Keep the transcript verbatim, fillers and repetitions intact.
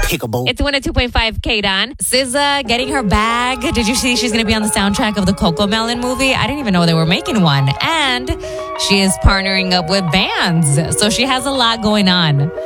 Pickable. It's one oh two point five K Don. S Z A getting her bag. Did you see she's going to be on the soundtrack of the Coco Melon movie? I didn't even know they were making one. And she is partnering up with bands. So she has a lot going on.